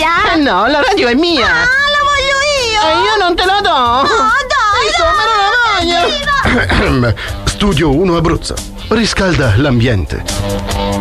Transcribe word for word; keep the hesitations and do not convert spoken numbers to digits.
tua? Eh no, la radio è mia! Ah, la voglio io! E io non te la do! No, dai! Insomma, non la voglio! Studio uno Abruzzo. Riscalda l'ambiente.